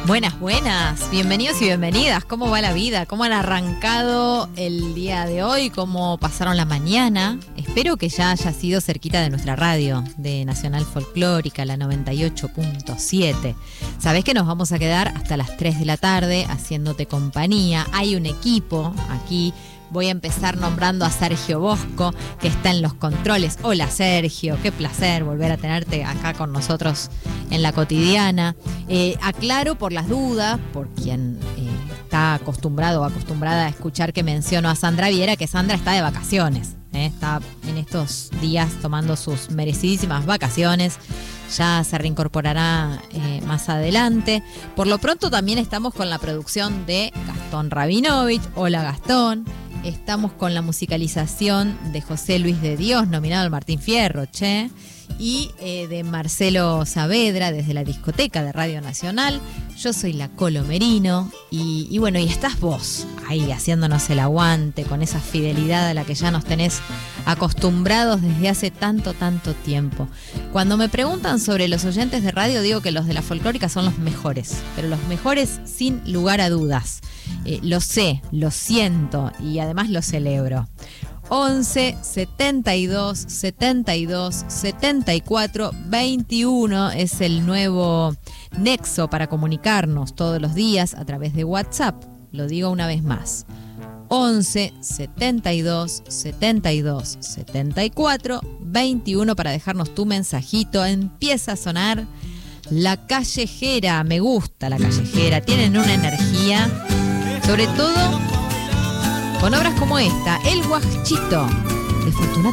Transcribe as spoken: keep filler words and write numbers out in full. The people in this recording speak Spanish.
Buenas, buenas, bienvenidos y bienvenidas. ¿Cómo va la vida? ¿Cómo han arrancado el día de hoy? ¿Cómo pasaron la mañana? Espero que ya haya sido cerquita de nuestra radio, de Nacional Folclórica, la noventa y ocho punto siete. Sabés que nos vamos a quedar hasta las tres de la tarde haciéndote compañía. Hay un equipo aquí. Voy a empezar nombrando a Sergio Bosco, que está en los controles. Hola Sergio, qué placer volver a tenerte acá con nosotros en la cotidiana. Eh, aclaro por las dudas, por quien eh, está acostumbrado o acostumbrada a escuchar que menciono a Sandra Viera, que Sandra está de vacaciones. Eh, está en estos días tomando sus merecidísimas vacaciones. Ya se reincorporará eh, más adelante. Por lo pronto también estamos con la producción de Gastón Rabinovich. Hola Gastón. Estamos con la musicalización de José Luis de Dios, nominado al Martín Fierro, che, y eh, de Marcelo Saavedra desde la discoteca de Radio Nacional. Yo soy la Colo Merino y, y bueno, y estás vos ahí haciéndonos el aguante con esa fidelidad a la que ya nos tenés acostumbrados desde hace tanto, tanto tiempo. Cuando me preguntan sobre los oyentes de radio, digo que los de la folclórica son los mejores, pero los mejores sin lugar a dudas. Eh, lo sé, lo siento y además lo celebro. once, setenta y dos, setenta y dos, setenta y cuatro, veintiuno es el nuevo nexo para comunicarnos todos los días a través de WhatsApp. Lo digo una vez más. once, setenta y dos, setenta y dos, setenta y cuatro, veintiuno para dejarnos tu mensajito. Empieza a sonar La Callejera. Me gusta La Callejera. Tienen una energía, sobre todo con obras como esta, El Guachito, de Fortunata